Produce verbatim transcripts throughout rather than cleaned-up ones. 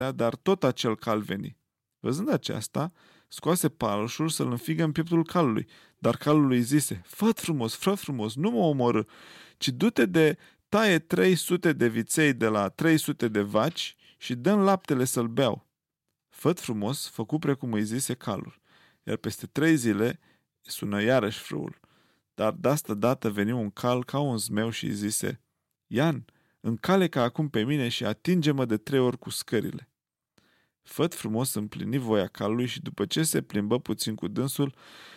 dar tot acel cal veni. Văzând aceasta, scoase palușul să-l înfigă în pieptul calului, dar calul îi zise: fă frumos, fă frumos, nu mă omorâ, ci du-te de taie trei sute de viței de la trei sute de vaci și dă-mi laptele să-l beau. Făt frumos făcu precum îi zise calul, iar peste trei zile sună iarăși frâul. Dar de asta dată veni un cal ca un zmeu și îi zise: Ian, încalecă acum pe mine și atinge-mă de trei ori cu scările. Făt frumos împlini voia calului și după ce se plimbă puțin cu dânsul,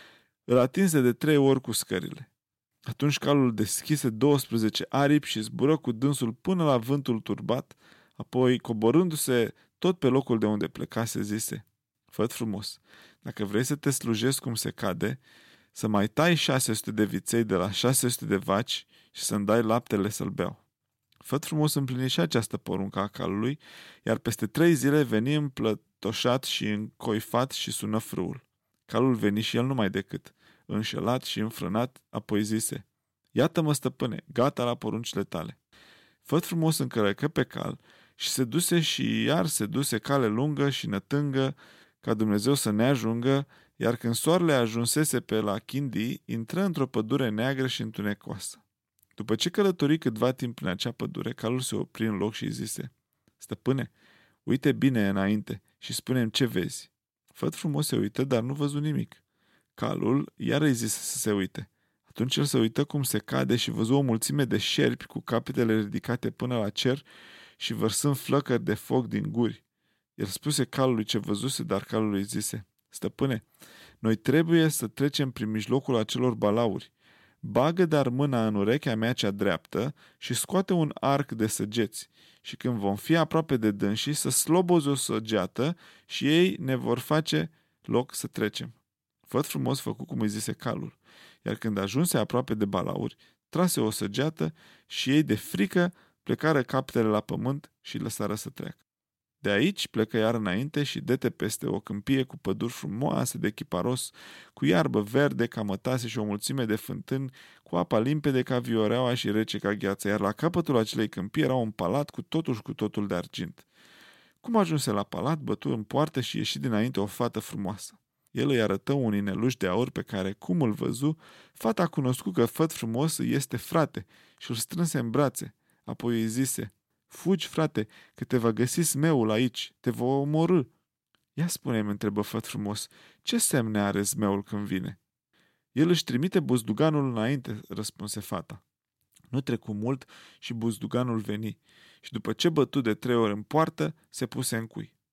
îl atinse de trei ori cu scările. Atunci calul deschise douăsprezece aripi și zbură cu dânsul până la vântul turbat, apoi, coborându-se tot pe locul de unde plecase, zise: Făt frumos, dacă vrei să te slujesc cum se cade, să mai tai șase sute de viței de la șase sute de vaci și să-mi dai laptele să-l beau. Făt frumos împlini și această poruncă a calului, iar peste trei zile veni împlătoșat și încoifat și sună frâul. Calul veni și el numai decât, înșelat și înfrânat, apoi zise: Iată-mă, stăpâne, gata la poruncile tale. Făt frumos încărcă pe cal și se duse și iar se duse cale lungă și nătângă, ca Dumnezeu să ne ajungă, iar când soarele ajunsese pe la Chindii, intră într-o pădure neagră și întunecoasă. După ce călători câtva timp în acea pădure, calul se opri în loc și îi zise: Stăpâne, uite bine înainte și spune-mi ce vezi. Făt frumos se uită, dar nu văzu nimic. Calul iar îi zise să se uite. Atunci el se uită cum se cade și văzu o mulțime de șerpi cu capetele ridicate până la cer și vărsând flăcări de foc din guri. El spuse calului ce văzuse, dar calul îi zise: Stăpâne, noi trebuie să trecem prin mijlocul acelor balauri. Bagă dar mâna în urechea mea cea dreaptă și scoate un arc de săgeți și când vom fi aproape de dânsii să slobozi o săgeată și ei ne vor face loc să trecem. Făt frumos făcu cum îi zise calul, iar când ajunse aproape de balauri, trase o săgeată și ei de frică plecară capetele la pământ și lăsară să treacă. De aici plecă iar înainte și dete peste o câmpie cu păduri frumoase de chiparos, cu iarbă verde ca mătase și o mulțime de fântâni, cu apa limpede ca vioreaua și rece ca gheață, iar la capătul acelei câmpii era un palat cu totul și cu totul de argint. Cum ajunse la palat, bătu în poartă și ieși dinainte o fată frumoasă. El îi arătă un ineluș de aur pe care, cum îl văzu, fata cunoscu că Făt frumos îi este frate și îl strânse în brațe. Apoi îi zise: Fugi, frate, că te va găsi zmeul aici, te va omorâ. Ia spune-mi, întrebă Făt frumos, ce semne are zmeul când vine? El își trimite buzduganul înainte, răspunse fata. Nu trecu mult și buzduganul veni și după ce bătu de trei ori în poartă, se puse în cui.